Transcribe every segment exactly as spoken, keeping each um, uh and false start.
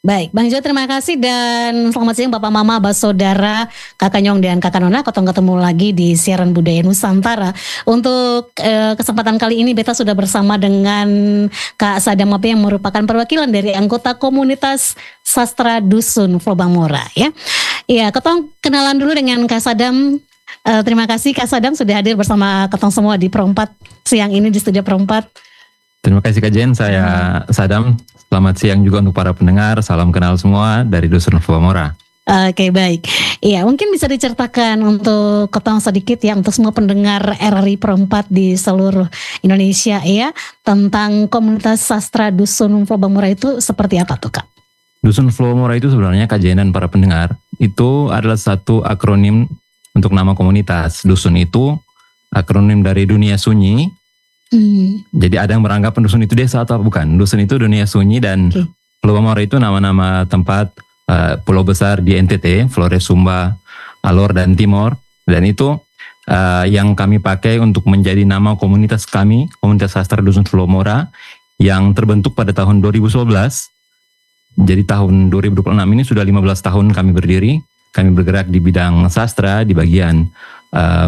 Baik, Bang Jo terima kasih dan selamat siang Bapak Mama, Abah Saudara, Kakak Nyong dan Kakak Nona. Ketemu ketemu lagi di siaran budaya Nusantara. Untuk eh, kesempatan kali ini beta sudah bersama dengan Kak Sadam Ape yang merupakan perwakilan dari anggota komunitas sastra Dusun Flobamora ya. Iya, ketong kenalan dulu dengan Kak Sadam. Eh, terima kasih Kak Sadam sudah hadir bersama ketong semua di Perempat siang ini di studio Perempat. Terima kasih Kak Jen, saya Sadam. Selamat siang juga untuk para pendengar. Salam kenal semua dari Dusun Flobamora. Oke, baik. Iya, mungkin bisa diceritakan untuk ketong sedikit ya untuk semua pendengar R R I Perempat di seluruh Indonesia ya tentang komunitas sastra Dusun Flobamora itu seperti apa tuh Kak? Dusun Flobamora itu sebenarnya Kak Jen dan para pendengar itu adalah satu akronim untuk nama komunitas. Dusun itu akronim dari dunia sunyi. Hmm. Jadi ada yang beranggap dusun itu desa atau bukan. Dusun itu dunia sunyi dan okay. Flobamora itu nama-nama tempat uh, pulau besar di N T T, Flores, Sumba, Alor dan Timor. Dan itu uh, yang kami pakai untuk menjadi nama komunitas kami, komunitas sastra Dusun Flobamora yang terbentuk pada tahun dua ribu sebelas. Jadi tahun dua ribu dua puluh enam ini sudah lima belas tahun kami berdiri. Kami bergerak di bidang sastra di bagian uh,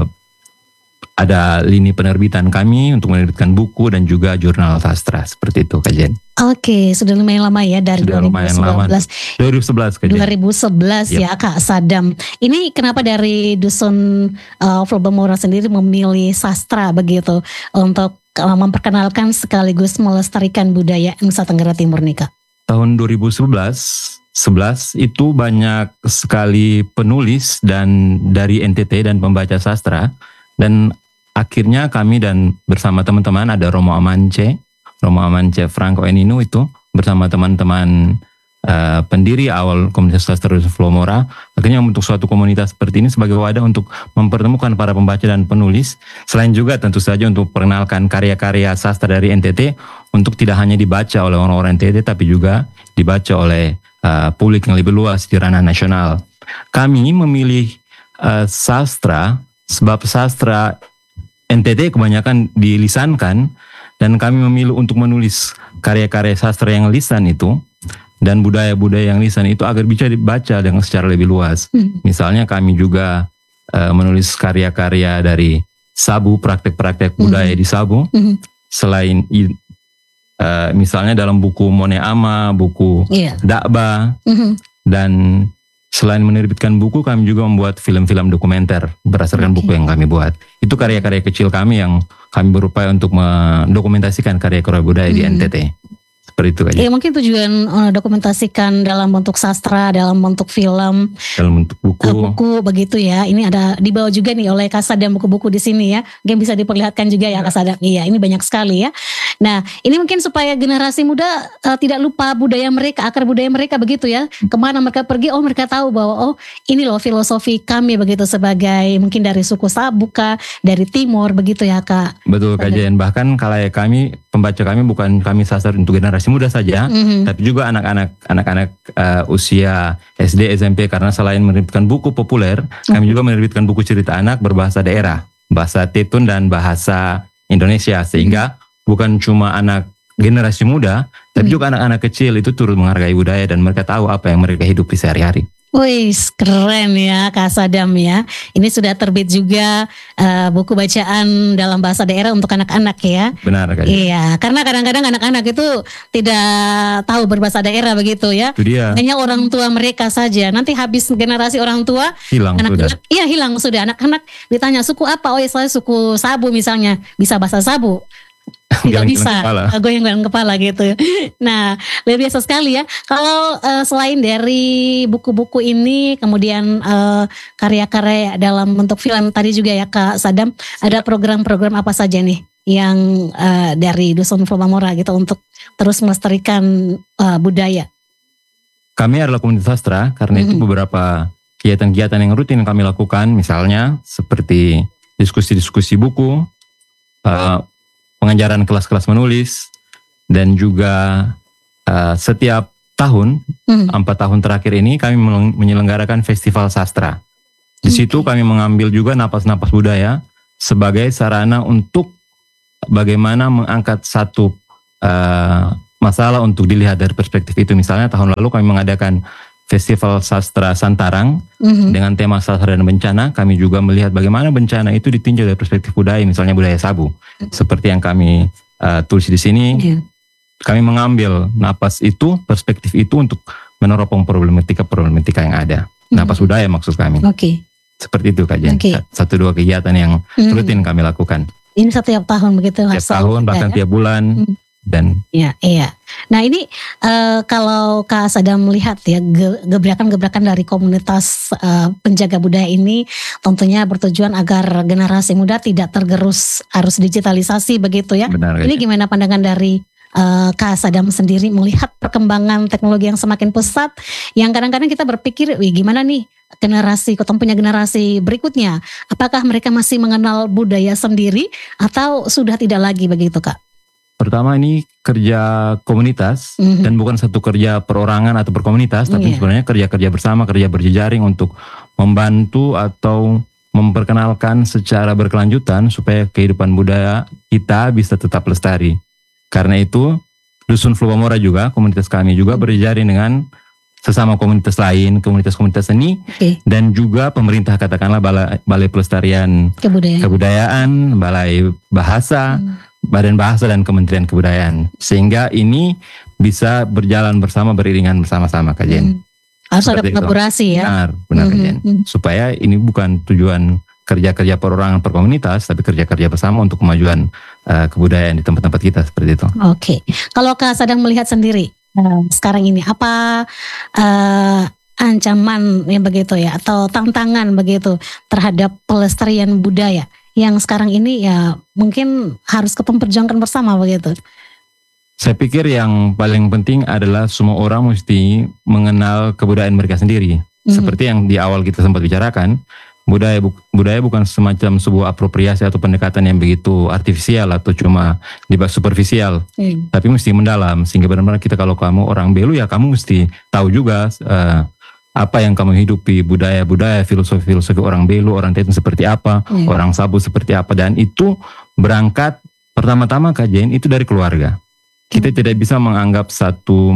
ada lini penerbitan kami untuk menerbitkan buku dan juga jurnal sastra seperti itu Kak Jen. Oke, sudah lumayan lama ya dari sudah dua ribu sebelas. dua ribu sebelas Kak Jen. dua ribu sebelas yep. Ya Kak Sadam. Ini kenapa dari Dusun uh, Flobamora sendiri memilih sastra begitu untuk uh, memperkenalkan sekaligus melestarikan budaya Nusa Tenggara Timur nih Kak? Tahun dua ribu sebelas itu banyak sekali penulis dan dari N T T dan pembaca sastra dan akhirnya kami dan bersama teman-teman ada Romo Amance, Romo Amance Franco Eninu itu bersama teman-teman uh, pendiri awal komunitas sastra Dusun Flobamora akhirnya membentuk suatu komunitas seperti ini sebagai wadah untuk mempertemukan para pembaca dan penulis, selain juga tentu saja untuk perkenalkan karya-karya sastra dari N T T untuk tidak hanya dibaca oleh orang-orang N T T tapi juga dibaca oleh uh, publik yang lebih luas di ranah nasional. Kami memilih uh, sastra sebab sastra N T T kebanyakan dilisankan dan kami memilih untuk menulis karya-karya sastra yang lisan itu dan budaya-budaya yang lisan itu agar bisa dibaca dengan secara lebih luas. Hmm. Misalnya kami juga uh, menulis karya-karya dari Sabu, praktek-praktek budaya hmm. di Sabu. Hmm. Selain uh, misalnya dalam buku Mone Ama, buku yeah. Dakba hmm. dan selain menerbitkan buku, kami juga membuat film-film dokumenter berdasarkan okay. buku yang kami buat. Itu karya-karya kecil kami yang kami berupaya untuk mendokumentasikan karya-karya budaya hmm. di N T T. Seperti itu aja. Ya mungkin tujuan uh, dokumentasikan dalam bentuk sastra, dalam bentuk film, dalam bentuk buku. Uh, buku begitu ya. Ini ada dibawa juga nih oleh Kak Sadam buku-buku di sini ya. Mungkin bisa diperlihatkan juga ya Kak Sadam. Iya, ini banyak sekali ya. Nah, ini mungkin supaya generasi muda uh, tidak lupa budaya mereka, akar budaya mereka begitu ya. Kemana mereka pergi, oh mereka tahu bahwa oh ini loh filosofi kami begitu sebagai mungkin dari suku Sabuka, dari Timor begitu ya Kak. Betul Kak Jen. Bahkan kalau kami pembaca kami bukan kami sasar untuk generasi muda saja, mm-hmm. tapi juga anak-anak anak-anak uh, usia S D, S M P karena selain menerbitkan buku populer, mm-hmm. kami juga menerbitkan buku cerita anak berbahasa daerah, bahasa Tetun dan bahasa Indonesia sehingga mm-hmm. bukan cuma anak generasi muda, tapi mm-hmm. juga anak-anak kecil itu turut menghargai budaya dan mereka tahu apa yang mereka hidupi sehari-hari. Wih, keren ya Kak Sadam ya. Ini sudah terbit juga uh, buku bacaan dalam bahasa daerah untuk anak-anak ya. Benar Kak. Iya, karena kadang-kadang anak-anak itu tidak tahu berbahasa daerah begitu ya. Itu dia. Hanya orang tua mereka saja. Nanti habis generasi orang tua, hilang anak-anak, sudah. Iya hilang sudah. Anak-anak ditanya suku apa? Oh ya saya suku Sabu misalnya. Bisa bahasa Sabu. Tidak bisa, goyang-goyang kepala gitu. Nah, luar biasa sekali ya. Kalau uh, selain dari buku-buku ini, kemudian uh, karya-karya dalam bentuk film tadi juga ya Kak Sadam, ada program-program apa saja nih yang uh, dari Dusun Flobamora gitu untuk terus melestarikan uh, budaya? Kami adalah komunitas sastra, karena mm-hmm. itu beberapa kegiatan-kegiatan yang rutin kami lakukan, misalnya seperti diskusi-diskusi buku, uh, pengajaran kelas-kelas menulis, dan juga uh, setiap tahun, hmm. empat tahun terakhir ini kami menyelenggarakan festival sastra. Di okay. situ kami mengambil juga napas-napas budaya sebagai sarana untuk bagaimana mengangkat satu uh, masalah untuk dilihat dari perspektif itu. Misalnya tahun lalu kami mengadakan Festival Sastra Santarang mm-hmm. dengan tema sastra dan bencana. Kami juga melihat bagaimana bencana itu ditinjau dari perspektif budaya, misalnya budaya Sabu. Mm-hmm. Seperti yang kami uh, tulis di sini, yeah. kami mengambil napas itu, perspektif itu untuk meneropong problematika-problematika yang ada. Mm-hmm. Napas budaya maksud kami. Oke. Okay. Seperti itu kajian. Okay. Satu dua kegiatan yang mm-hmm. rutin kami lakukan. Ini setiap tahun begitu? Setiap tahun, bahkan ya? tiap bulan. Mm-hmm. Dan ya, iya. Nah ini uh, kalau Kak Sadam melihat ya ge- gebrakan-gebrakan dari komunitas uh, penjaga budaya ini tentunya bertujuan agar generasi muda tidak tergerus arus digitalisasi begitu ya. Benar, ini ya. Gimana pandangan dari uh, Kak Sadam sendiri melihat perkembangan teknologi yang semakin pesat, yang kadang-kadang kita berpikir, wih gimana nih generasi, ketemu punya generasi berikutnya, apakah mereka masih mengenal budaya sendiri atau sudah tidak lagi begitu Kak? Pertama ini kerja komunitas mm-hmm. dan bukan satu kerja perorangan atau perkomunitas, tapi yeah. sebenarnya kerja-kerja bersama, kerja berjejaring untuk membantu atau memperkenalkan secara berkelanjutan supaya kehidupan budaya kita bisa tetap lestari. Karena itu Dusun Flubamora juga, komunitas kami juga berjejaring dengan sesama komunitas lain, komunitas-komunitas seni okay. dan juga pemerintah, katakanlah balai, balai pelestarian kebudayaan, kebudayaan balai bahasa, mm. Badan Bahasa dan Kementerian Kebudayaan, sehingga ini bisa berjalan bersama, beriringan bersama-sama kajian. Hmm. Harus ada kolaborasi ya. Benar, benar hmm. kajian. Hmm. Supaya ini bukan tujuan kerja-kerja perorangan per komunitas, tapi kerja-kerja bersama untuk kemajuan uh, kebudayaan di tempat-tempat kita seperti itu. Oke, okay. Kalau Kak Sadam melihat sendiri uh, sekarang ini apa uh, ancaman yang begitu ya, atau tantangan begitu terhadap pelestarian budaya yang sekarang ini ya mungkin harus kita perjuangkan bersama begitu? Saya pikir yang paling penting adalah semua orang mesti mengenal kebudayaan mereka sendiri. Mm-hmm. Seperti yang di awal kita sempat bicarakan, budaya bu- budaya bukan semacam sebuah apropriasi atau pendekatan yang begitu artifisial atau cuma di bawah superficial, mm. tapi mesti mendalam, sehingga benar-benar kita, kalau kamu orang Belu ya kamu mesti tahu juga uh, apa yang kamu hidupi, budaya-budaya, filosofi-filosofi orang Belu, orang Tetun seperti apa, hmm. orang Sabu seperti apa. Dan itu berangkat pertama-tama kajian itu dari keluarga. Kita hmm. tidak bisa menganggap satu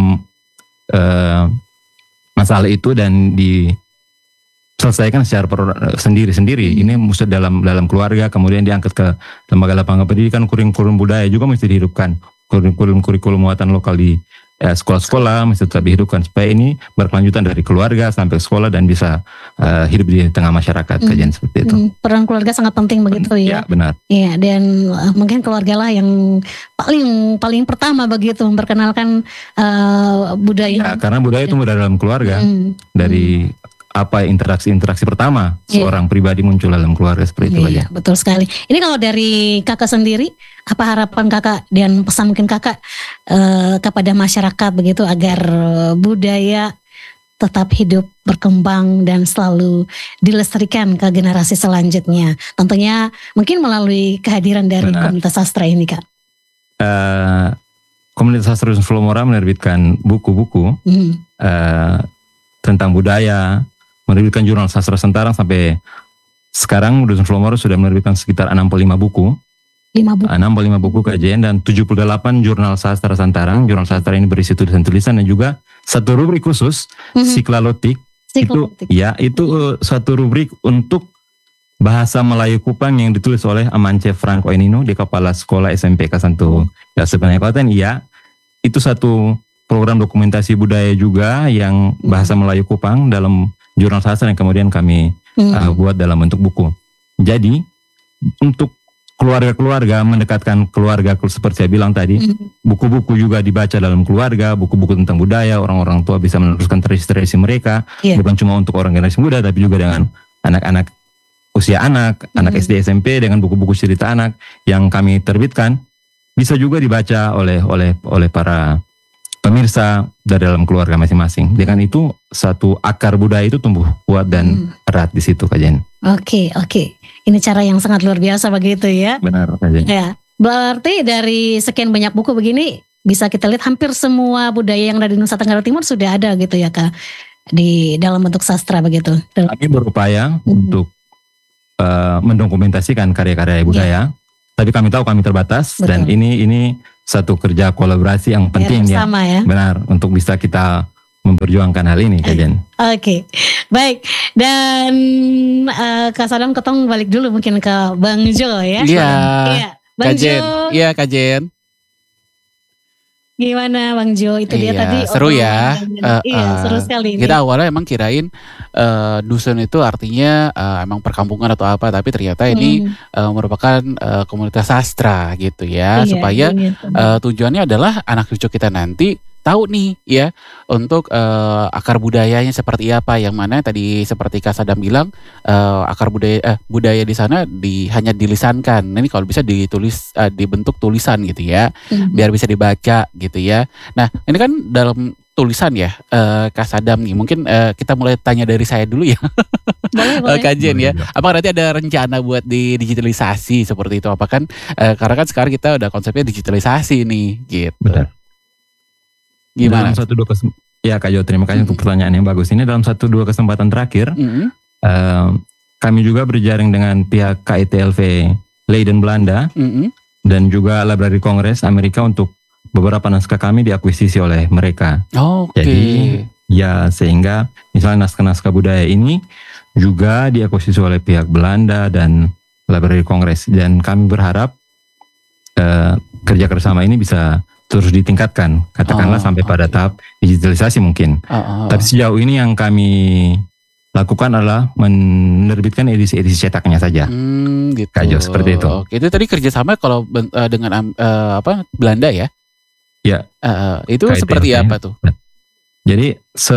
uh, masalah itu dan diselesaikan secara per- sendiri-sendiri. Hmm. Ini mesti dalam dalam keluarga, kemudian diangkat ke lembaga lapangan pendidikan, kurikulum budaya juga mesti dihidupkan. Kurikulum-kurikulum muatan lokal di Ya, sekolah-sekolah mesti tetap dihidupkan supaya ini berkelanjutan dari keluarga sampai sekolah dan bisa uh, hidup di tengah masyarakat. Mm. Kajian seperti itu. Mm. Peran keluarga sangat penting begitu ya. Ya benar. Iya, dan uh, mungkin keluarga lah yang paling paling pertama begitu memperkenalkan uh, budaya. Ya, karena budaya itu mudah dalam keluarga. Mm. Dari mm. apa interaksi-interaksi pertama yeah. seorang pribadi muncul dalam keluarga seperti itu yeah, aja. Betul sekali. Ini kalau dari kakak sendiri, apa harapan kakak dan pesan mungkin kakak uh, kepada masyarakat begitu agar uh, budaya tetap hidup, berkembang dan selalu dilestarikan ke generasi selanjutnya. Tentunya mungkin melalui kehadiran dari Benar. Komunitas sastra ini kak. Uh, Komunitas Sastra Dusun Flubamora menerbitkan buku-buku mm. uh, tentang budaya, menerbitkan jurnal sastra Santarang. Sampai sekarang Dusun Flubamora sudah menerbitkan sekitar enam puluh lima buku. lima buku. enam puluh lima buku kajian dan tujuh puluh delapan jurnal sastra Santarang. Jurnal sastra ini berisi tulisan-tulisan dan juga satu rubrik khusus mm-hmm. Siklalotik. Siklalotik. Itu ya, itu uh, satu rubrik untuk bahasa Melayu Kupang yang ditulis oleh Amance Franco Enino di Kepala Sekolah S M P Kasanto. Ya sebenarnya Kabupaten iya. Itu satu program dokumentasi budaya juga yang bahasa Melayu Kupang dalam jurnal sastra yang kemudian kami mm. uh, buat dalam bentuk buku. Jadi untuk keluarga-keluarga, mendekatkan keluarga seperti saya bilang tadi, mm. buku-buku juga dibaca dalam keluarga, buku-buku tentang budaya, orang-orang tua bisa meneruskan tradisi-tradisi mereka, yeah. bukan cuma untuk orang generasi muda, tapi juga dengan anak-anak usia anak, mm. anak S D S M P dengan buku-buku cerita anak yang kami terbitkan, bisa juga dibaca oleh oleh oleh para pemirsa dari dalam keluarga masing-masing. Dengan itu satu akar budaya itu tumbuh kuat dan hmm. erat di situ kajian. Oke, oke. Ini cara yang sangat luar biasa begitu ya. Benar kajian. Ya, berarti dari sekian banyak buku begini bisa kita lihat hampir semua budaya yang ada di Nusa Tenggara Timur sudah ada gitu ya Kak, di dalam bentuk sastra begitu. Kami berupaya hmm. untuk uh, mendokumentasikan karya-karya budaya. Yeah. Tapi kami tahu kami terbatas. Betul. Dan ini ini satu kerja kolaborasi yang penting ya. Sama ya. Benar, untuk bisa kita memperjuangkan hal ini, Kak Jen. Oke, okay. Baik. Dan uh, Kak Sadam, ketong balik dulu mungkin ke Bang Jo ya. Iya. Iya, Bang Kak Jen. Jo. Iya, Kak Jen. Gimana Bang Jo? Itu dia iya, tadi. Seru ya. Uh, iya, uh, seru sekali ini. Kita awalnya emang kirain uh, dusun itu artinya uh, emang perkampungan atau apa, tapi ternyata ini hmm. uh, merupakan uh, komunitas sastra gitu ya. Iya, supaya iya, uh, tujuannya adalah anak cucu kita nanti tahu nih ya untuk uh, akar budayanya seperti apa, yang mana tadi seperti Kak Sadam bilang uh, akar budaya eh, budaya di sana di hanya dilisankan. Ini kalau bisa ditulis uh, dibentuk tulisan gitu ya, mm-hmm. biar bisa dibaca gitu ya. Nah ini kan dalam tulisan ya uh, Kak Sadam nih, mungkin uh, kita mulai tanya dari saya dulu ya. Boleh, boleh. Kak Jen ya, apakah nanti ada rencana buat di digitalisasi seperti itu? Apa kan uh, karena kan sekarang kita udah konsepnya digitalisasi nih gitu. Benar. Gimana? Dalam satu dua kesempatan, ya Kak Jo, terima kasih mm-hmm. untuk pertanyaan yang bagus. Ini dalam satu dua kesempatan terakhir, mm-hmm. uh, kami juga berjaring dengan pihak K I T L V Leiden Belanda, mm-hmm. dan juga Library Congress Amerika untuk beberapa naskah kami diakuisisi oleh mereka. Oh, okay. Jadi ya sehingga misalnya naskah-naskah budaya ini juga diakuisisi oleh pihak Belanda dan Library Congress, dan kami berharap uh, kerja kerjasama ini bisa terus ditingkatkan, katakanlah oh, sampai pada okay. tahap digitalisasi mungkin. Oh, oh. Tapi sejauh ini yang kami lakukan adalah menerbitkan edisi-edisi cetaknya saja. Hmm, gitu. Kak Jo, seperti itu. Oke, itu tadi kerjasama kalau uh, dengan uh, apa Belanda ya? Ya. Uh, itu K I T L V, seperti apa tuh? Jadi se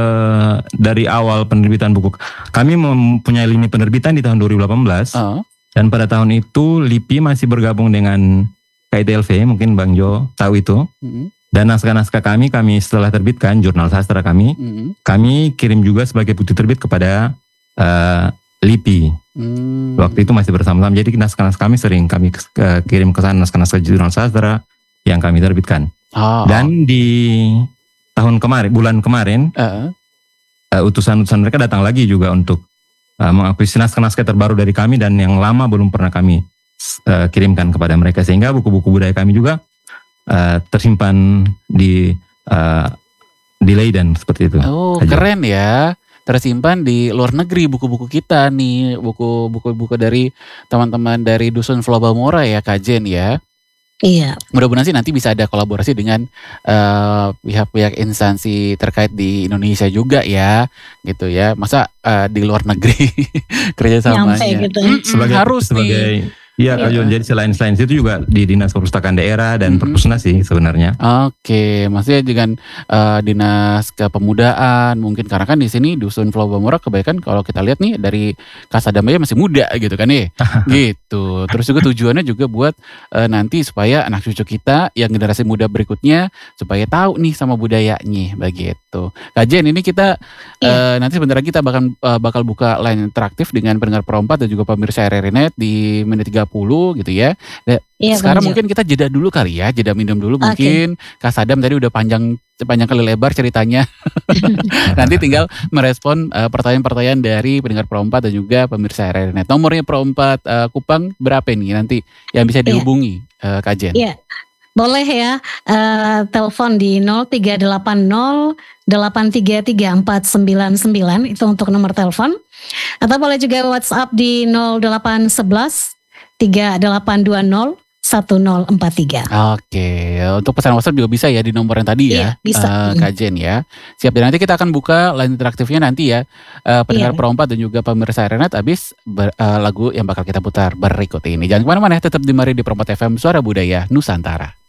dari awal penerbitan buku, kami mempunyai lini penerbitan di tahun dua ribu delapan belas, oh. dan pada tahun itu L I P I masih bergabung dengan K I T L V, mungkin Bang Jo tahu itu. Mm-hmm. Dan naskah-naskah kami, kami setelah terbitkan, jurnal sastra kami, mm-hmm. kami kirim juga sebagai bukti terbit kepada uh, L I P I. Mm. Waktu itu masih bersama-sama, jadi naskah-naskah kami sering kami uh, kirim ke sana, naskah-naskah jurnal sastra yang kami terbitkan. Oh. Dan di tahun kemarin, bulan kemarin, uh. Uh, utusan-utusan mereka datang lagi juga untuk uh, mengakuisisi naskah-naskah terbaru dari kami, dan yang lama belum pernah kami Uh, kirimkan kepada mereka, sehingga buku-buku budaya kami juga uh, tersimpan di uh, di Leiden seperti itu. Oh, aja. Keren ya, tersimpan di luar negeri buku-buku kita nih, buku-buku dari teman-teman dari Dusun Flobamora ya Kak Jen ya. Iya. Mudah-mudahan sih nanti bisa ada kolaborasi dengan uh, pihak-pihak instansi terkait di Indonesia juga ya, gitu ya. Masa uh, di luar negeri kerjasamanya? Nyampe gitu. Mm-mm, sebagai, harus sebagai, nih. Iya, Kak Jon, jadi selain-selain itu juga di Dinas Perpustakaan Daerah dan mm-hmm. Perpusnas sih sebenarnya. Oke, maksudnya dengan uh, Dinas Kepemudaan mungkin, karena kan di sini Dusun Flobamora kebanyakan kalau kita lihat nih dari Kak Sadam aja masih muda gitu kan nih. Gitu. Terus juga tujuannya juga buat uh, nanti supaya anak cucu kita yang generasi muda berikutnya supaya tahu nih sama budayanya begitu. Kak Jen, ini kita yeah. uh, nanti sebentar lagi kita bakal uh, bakal buka line interaktif dengan pendengar Pro empat dan juga pemirsa R R I Net di menit tiga puluh gitu ya. Nah, iya, sekarang mungkin kita jeda dulu kali ya, jeda minum dulu mungkin. Okay. Kak Sadam tadi udah panjang panjang kali lebar ceritanya. Nanti tinggal merespon uh, pertanyaan-pertanyaan dari pendengar Pro empat dan juga pemirsa R R I Net. Nomornya Pro empat uh, Kupang berapa nih nanti yang bisa dihubungi yeah. uh, Kak Jen? Iya. Yeah. Boleh ya, uh, telepon di nol tiga delapan nol delapan tiga tiga empat sembilan sembilan, itu untuk nomor telepon. Atau boleh juga WhatsApp di nol delapan satu satu tiga delapan dua nol satu nol empat tiga. Oke, untuk pesan WhatsApp juga bisa ya di nomor yang tadi ya, iya, bisa. Uh, Kak Jen ya. Siap, dan nanti kita akan buka line interaktifnya nanti ya, uh, pendengar iya. Pro empat dan juga pemirsa R R I Net abis ber, uh, lagu yang bakal kita putar berikut ini. Jangan kemana-mana, tetap di Mari di Pro empat F M, Suara Budaya Nusantara.